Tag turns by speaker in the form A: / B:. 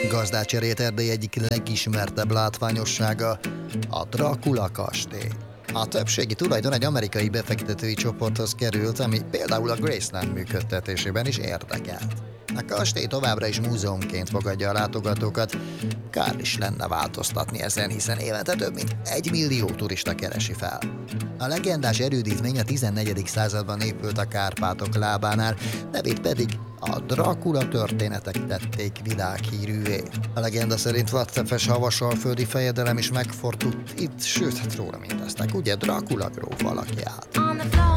A: Gazdát cserélt Erdély egyik legismertebb látványossága, a Dracula kastély. A többségi tulajdon egy amerikai befektetői csoporthoz került, ami például a Graceland működtetésében is érdekelt. A kastély továbbra is múzeumként fogadja a látogatókat, kár is lenne változtatni ezen, hiszen évente több mint 1 millió turista keresi fel. A legendás erődítmény a 14. században épült a Kárpátok lábánál, nevét pedig a Dracula történetek tették világhírűvé. A legenda szerint vadtepes havasalföldi fejedelem is megfordult itt, sőt, róla mindeztek, ugye Dracula gróf alakját.